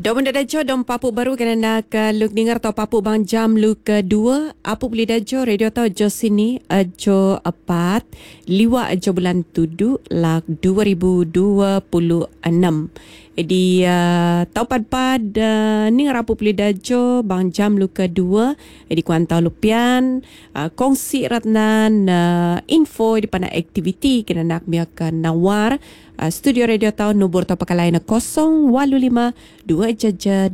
Dom dajo dom papu baru kena nak luk dengar tau papu bang jam luk kedua. Apa boleh dajo radio tau jo sini jo 4 liwa jo bulan tudu lak 2026. Jadi tau pad dengar apa boleh dajo bang jam luk kedua. Jadi kuan tau lupian kongsi ratnan info di pana aktiviti kena nak biak nawar studio radio tau nombor tau pakalai na 085 2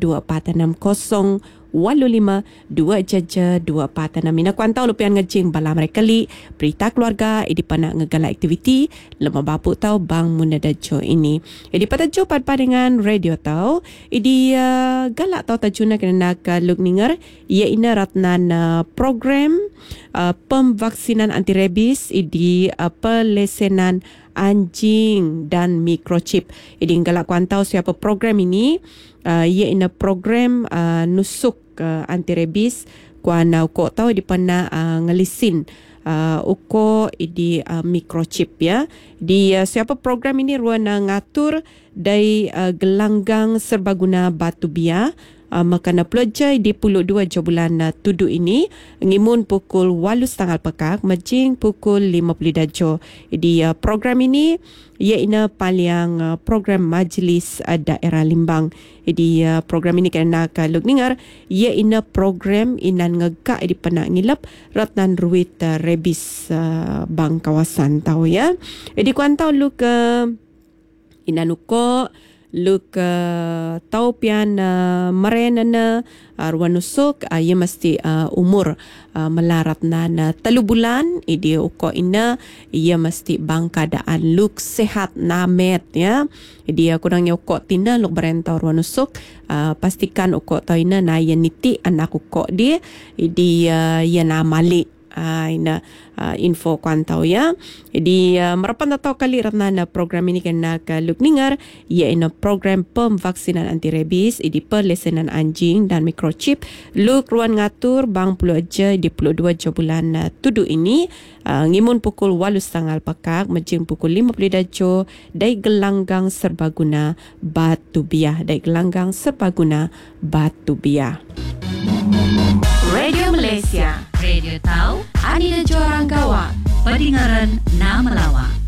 246 085 2 246. Ina kuantau lupian ngejing bala mereka li berita keluarga idi pana ngegala aktiviti lema bapu tau bang muna dajo ini. Idi pada jo pad dengan radio tau idi galak tau tajuna kena nak luk ninger ia ina ratnan program pemvaksinan anti rabies idi pelesenan anjing dan microchip. Jadi galak kuantau siapa program ini ia ina program nusuk anti rabies kuana uko tahu di pana ngelisin uko di microchip ya. Di siapa program ini ruana ngatur dari gelanggang serbaguna batu bia makana pelajai di 22 je bulan tudu ini ngimun pukul 8.30 pekak majing pukul 50 dajo. Di program ini ia ina paling program majlis daerah Limbang. Jadi program ini kena kaluk dengar ia ina program inan ngegak di penak ngilap ratnan ruit rabies bang kawasan tahu ya. Jadi kuan tahu lu ke inanuko luk tau pian merenana ruan nusuk ia mesti umur melarat na 3 bulan idi uko ina ia mesti bang keadaan luk sehat namet ya. Jadi kurangnya uko tina luk berentau ruan nusuk pastikan uko tau ina na ia niti anak uko dia idi ia na malik ina info kuan tahu ya. Jadi merapan tahu kali ratna program ini kena luk ningar ia ina program pemvaksinan anti rabies di pelesenan anjing dan microchip luk ruan ngatur bang puluh aja di 22 je bulan tudu ini ngimun pukul 8.30 pekak majing pukul 50 dajo dai gelanggang serbaguna batu biah dai gelanggang serbaguna batu biah. Radio Malaysia, Radio Tau, Ani Dajo Orang Gawa, Pendengaran Na Melawak.